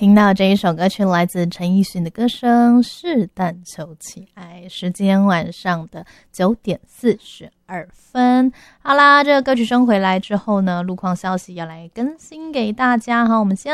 听到这一首歌曲来自陈奕迅的歌声《是但求其爱》，时间晚上的9点42分。好啦，这个歌曲声回来之后呢，路况消息要来更新给大家哈。我们先